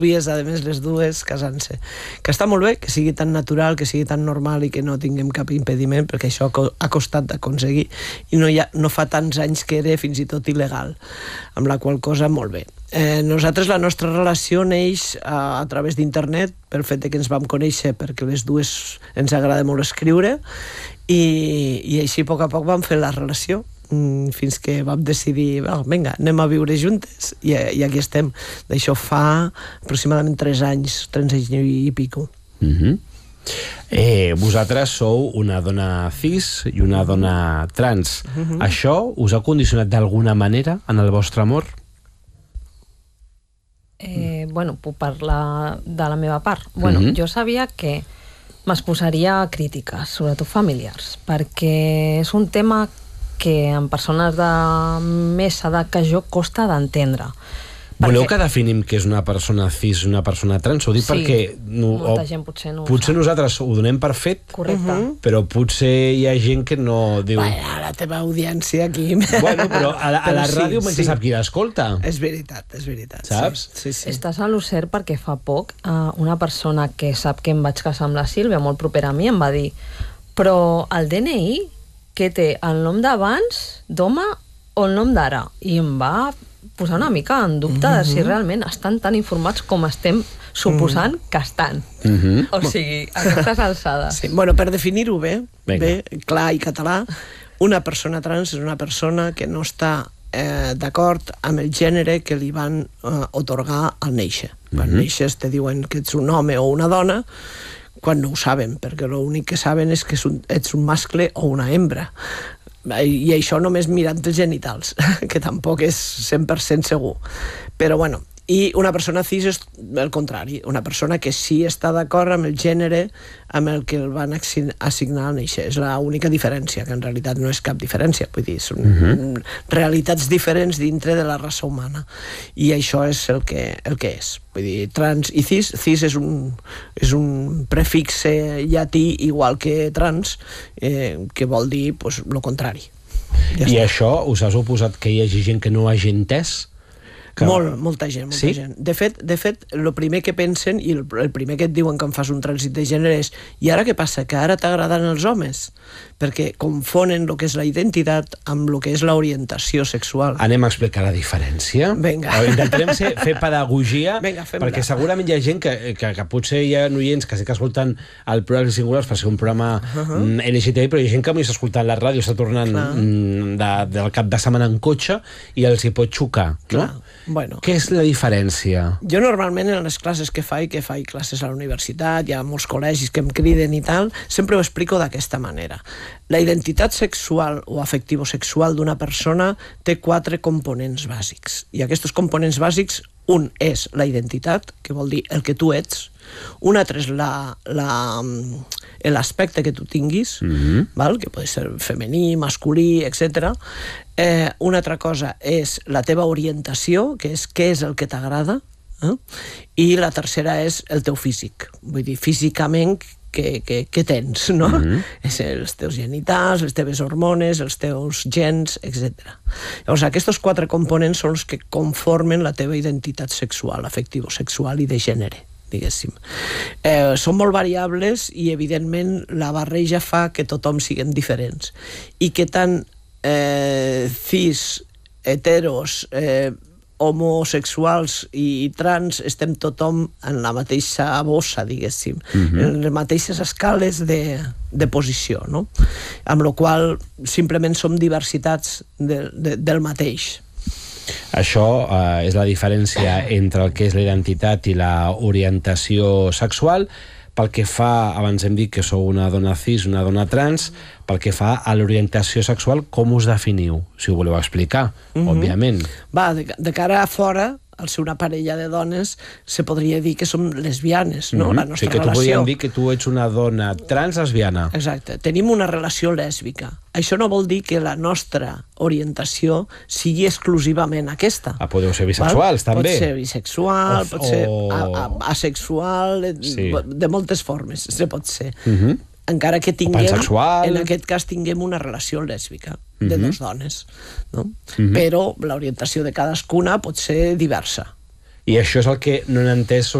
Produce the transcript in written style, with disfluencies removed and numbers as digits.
vies, a més, les dues casant-se. Que està molt bé, que sigui tan natural, que sigui tan normal i que no tinguem cap impediment, perquè això ha costat d'aconseguir i no fa tants anys que era fins i tot il·legal, amb la qual cosa molt bé. Nosaltres, la nostra relació neix a través d'internet, pel fet que ens vam conèixer perquè les dues ens agrada molt escriure i així a poc vam fer la relació fins que vam decidir, vinga, anem a viure juntes i aquí estem. D'això fa aproximadament 3 anys i pico. Vosaltres sou una dona cis i una dona trans. Això us ha condicionat d'alguna manera en el vostre amor? Bueno, puc parlar de la meva part. Bueno, jo sabia que m'exposaria a crítiques, sobretot familiars, perquè és un tema que en persones de més edat que jo costa d'entendre. Voleu que definim què és una persona cis i una persona trans? Ho dic perquè... molta gent potser no ho potser sap. nosaltres ho donem per fet, Correcte. però potser hi ha gent que no diu... Bueno, la teva audiència aquí... Bueno, però a la ràdio menys sap qui l'escolta. És veritat. Saps? Sí. Estàs a lo cert perquè fa poc una persona que sap que em vaig casar amb la Sílvia, molt propera a mi, em va dir però el DNI que té el nom d'abans d'home o el nom d'ara? I em va posar una mica en dubte de si realment estan tan informats com estem suposant que estan. O sigui, a aquestes alçades. Sí. Bueno, per definir-ho bé, clar i català, una persona trans és una persona que no està d'acord amb el gènere que li van otorgar al néixer. Quan neixes te diuen que ets un home o una dona, quan no ho saben, perquè l'únic que saben és que ets un mascle o una hembra. I això només mirant els genitals, que tampoc és 100% segur. Però bueno, i una persona cis és el contrari, una persona que sí està d'acord amb el gènere amb el que el van assignar al néixer. És l'única diferència, que en realitat no és cap diferència, vull dir, són realitats diferents dintre de la raça humana. I això és el que és. Vull dir, trans i cis és un prefixe llatí igual que trans, que vol dir lo contrari. I això us ha suposat que hi hagi gent que no hagi entès? Molta gent. De fet, el primer que pensen i el primer que et diuen quan fas un trànsit de gènere és i ara què passa? Que ara t'agraden els homes? Perquè confonen el que és la identitat amb el que és l'orientació sexual. Anem a explicar la diferència? Vinga. Intentarem fer pedagogia, fem-la. perquè segurament hi ha gent que potser hi ha oients que sí que escolten el programa Singulars per ser un programa LGTBI, però hi ha gent que m'hi està escoltant la ràdio, està tornant del cap de setmana en cotxe i els hi pot xocar, no? Bueno, què és la diferència? Jo normalment en les classes que faig classes a la universitat, hi ha molts col·legis que em criden i tal, sempre ho explico d'aquesta manera. La identitat sexual o afectivo-sexual d'una persona té 4 components bàsics. I aquests components bàsics, un és la identitat, que vol dir el que tu ets, un altre és l'aspecte que tu tinguis, que pot ser femení, masculí, etc. Una altra cosa és la teva orientació, que és què és el que t'agrada, i la tercera és el teu físic, vull dir, físicament què tens, no? Els teus genitals, les teves hormones, els teus gens, etc. Llavors, aquests 4 components són els que conformen la teva identitat sexual, afectivo-sexual i de gènere, diguéssim. Són molt variables i, evidentment, la barreja fa que tothom siguem diferents i que tant cis, heteros, homosexuals i trans estem tothom en la mateixa bossa, diguéssim, en les mateixes escales de posició, no? Amb la qual simplement som diversitats del mateix. Això és la diferència entre el que és la identitat i la orientació sexual. Pel que fa, abans hem dit que sou una dona cis, una dona trans, pel que fa a l'orientació sexual, com us definiu? Si ho voleu explicar, òbviament. De cara a fora, al ser una parella de dones, se podria dir que som lesbianes, no? La nostra relació. Que tu podríem dir que tu ets una dona trans lesbiana. Exacte. Tenim una relació lèsbica. Això no vol dir que la nostra orientació sigui exclusivament aquesta. Podeu ser bisexuals, també. Pot ser bisexual, pot ser asexual, de moltes formes se pot ser. Encara que tinguem, en aquest cas, tinguem una relació lèsbica de 2 dones, no? Però l'orientació de cadascuna pot ser diversa. I això és el que no han entès